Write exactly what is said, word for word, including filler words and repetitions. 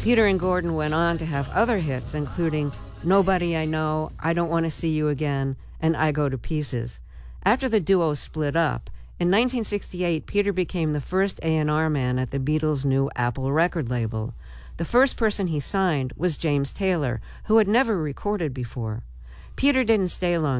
Peter and Gordon went on to have other hits, including Nobody I Know, I Don't Want to See You Again, and I Go to Pieces. After the duo split up, in nineteen sixty-eight, Peter became the first A and R man at the Beatles' new Apple record label. The first person he signed was James Taylor, who had never recorded before. Peter didn't stay long.